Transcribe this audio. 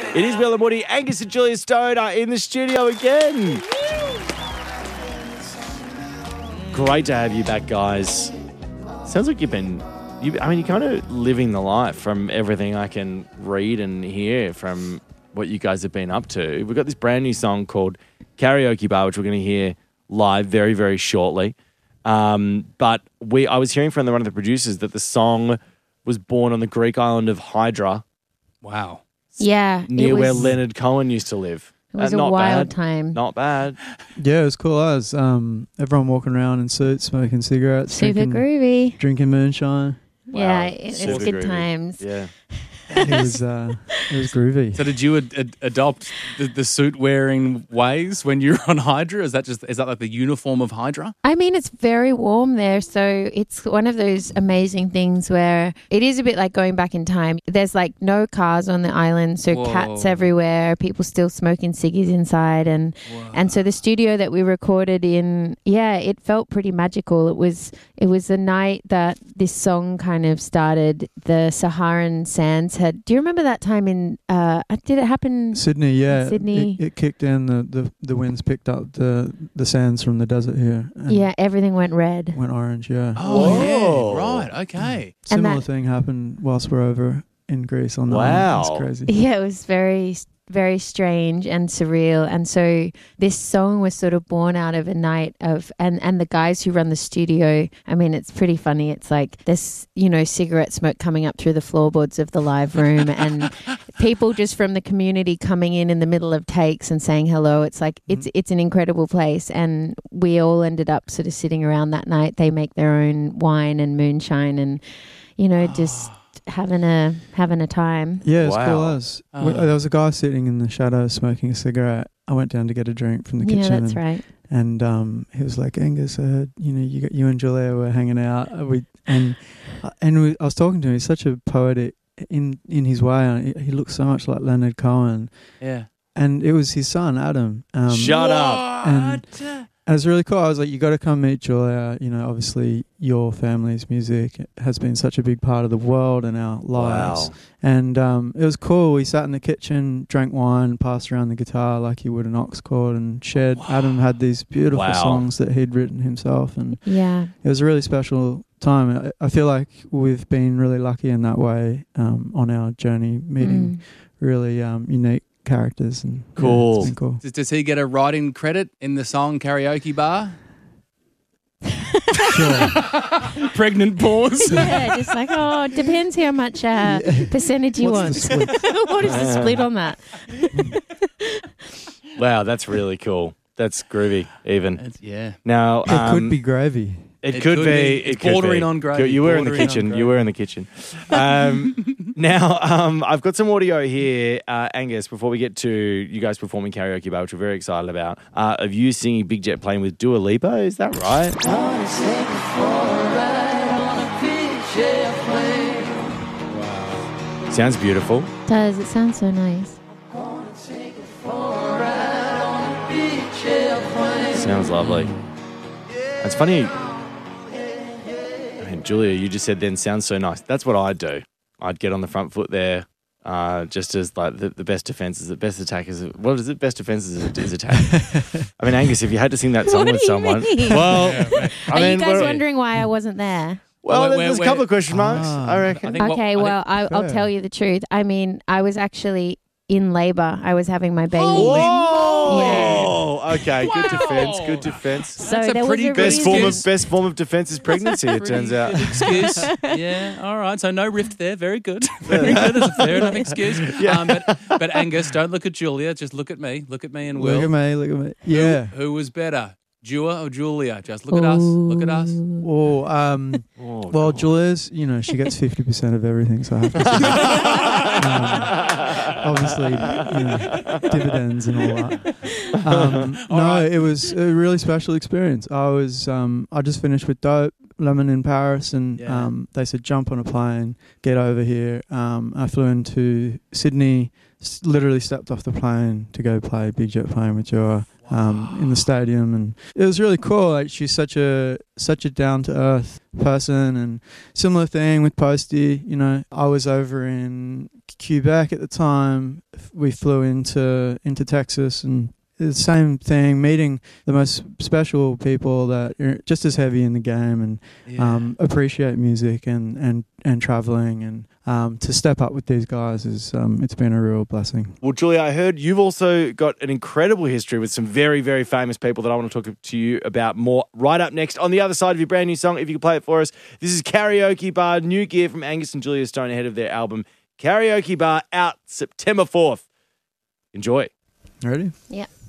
It is Will and Woody. Angus and Julia Stone are in the studio again. Great to have you back, guys. Sounds like you're kind of living the life from everything I can read and hear from what you guys have been up to. We've got this brand new song called Karaoke Bar, which we're going to hear live very, very shortly. But I was hearing from one of the producers that the song was born on the Greek island of Hydra. Wow. Yeah. Near where Leonard Cohen used to live. It was a wild time. Not bad. Yeah, it was cool. Everyone walking around in suits, smoking cigarettes. Super groovy. Drinking moonshine. Wow. Yeah, it's good groovy. Times. Yeah. It was groovy. So did you adopt the suit wearing ways when you were on Hydra? Is that like the uniform of Hydra? I mean, it's very warm there, so it's one of those amazing things where it is a bit like going back in time. There's like no cars on the island, so cats everywhere, people still smoking ciggies inside, and so the studio that we recorded in, it felt pretty magical. It was the night that this song kind of started. The Saharan sands had. Do you remember that time in? Did it happen? Sydney, yeah. Sydney. It kicked in. The winds picked up the sands from the desert here. Yeah, everything went red. Went orange. Yeah. Oh, yeah. Right. Okay. Similar thing happened whilst we're over in Greece on the Wow. island. It's crazy. Yeah, it was very, very strange and surreal. And so this song was sort of born out of a night of, and the guys who run the studio, I mean, it's pretty funny. It's like this, cigarette smoke coming up through the floorboards of the live room and people just from the community coming in the middle of takes and saying hello. It's like, it's an incredible place. And we all ended up sort of sitting around that night. They make their own wine and moonshine and, just having a time. Yeah, it's Wow. cool as. There was a guy sitting in the shadows smoking a cigarette. I went down to get a drink from the kitchen. Yeah, that's right. And he was like, Angus, I heard, you and Julia were hanging out. I was talking to him. He's such a poet in his way. He looks so much like Leonard Cohen. Yeah. And it was his son, Adam. Shut up. And it was really cool. I was like, you got to come meet Julia. Obviously your family's music has been such a big part of the world and our lives. Wow. And it was cool. We sat in the kitchen, drank wine, passed around the guitar like you would an aux chord and shared. Wow. Adam had these beautiful songs that he'd written himself. And it was a really special time. I feel like we've been really lucky in that way on our journey, meeting really unique characters. And cool. It's been cool. Does he get a writing credit in the song Karaoke Bar? Sure. Pregnant pause. Yeah, just like, it depends how much percentage you want. What is the split on that? Wow, that's really cool. That's groovy, even. Yeah. Now, it could be gravy. It could be. It's bordering on gravy. You were in the kitchen. You were in the kitchen. Now, I've got some audio here, Angus, before we get to you guys performing Karaoke Bar, which we're very excited about, of you singing Big Jet Plane with Dua Lipa. Is that right? Wow. Sounds beautiful. Does. It sounds so nice. Sounds lovely. It's funny. Julia, you just said then sounds so nice. That's what I'd do. I'd get on the front foot there, just as like the best defense is the best attack is. What is it? Best defense is attack. I mean, Angus, if you had to sing that song with someone, well, are you guys wondering why I wasn't there? Well, there's a couple of question marks, I reckon. I'll tell you the truth. I mean, I was actually in labour. I was having my baby. Whoa! Yeah. Okay, Wow. Good defense. So That's a there pretty was a good reason. Best form of defense is pregnancy. It turns out. Good excuse. Yeah. All right. So no rift there. Very good. Very good. That's a fair enough excuse. Yeah. But Angus, don't look at Julia. Just look at me. Look at me and Will. Look at me. Yeah. Who was better, Dua or Julia? Just look at us. Look at us. Well, Julia's, she gets 50% of everything, so I have to say. Obviously, dividends and all that. It was a really special experience. I just finished with Dope, Lemon in Paris, and they said jump on a plane, get over here. I flew into Sydney, literally stepped off the plane to go play Big Jet Plane with Joa. In the stadium, and it was really cool. Like, she's such a down to earth person. And similar thing with Posty. You know, I was over in Quebec at the time. We flew into Texas, and the same thing, meeting the most special people that are just as heavy in the game and appreciate music and traveling, and to step up with these guys is it's been a real blessing. Well, Julia, I heard you've also got an incredible history with some very, very famous people that I want to talk to you about more right up next on the other side of your brand new song. If you could play it for us. This is Karaoke Bar, new gear from Angus and Julia Stone ahead of their album Karaoke Bar, out September 4th. Enjoy. Ready? Yeah.